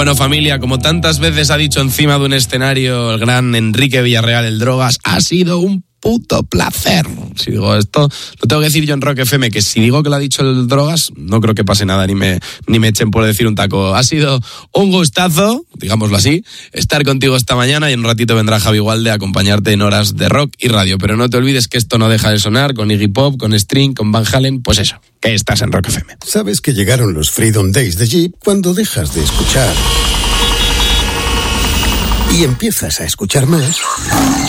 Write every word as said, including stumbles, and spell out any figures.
Bueno, familia, como tantas veces ha dicho encima de un escenario el gran Enrique Villarreal, el Drogas, ha sido un puto placer. Si digo esto, lo tengo que decir yo en Rock F M, que si digo que lo ha dicho el Drogas, no creo que pase nada, ni me, ni me echen por decir un taco. Ha sido un gustazo, digámoslo así, estar contigo esta mañana, y en un ratito vendrá Javi Gualde a acompañarte en horas de rock y radio. Pero no te olvides que esto no deja de sonar con Iggy Pop, con Sting, con Van Halen, pues eso, que estás en Rock F M. Sabes que llegaron los Freedom Days de Jeep cuando dejas de escuchar y empiezas a escuchar más.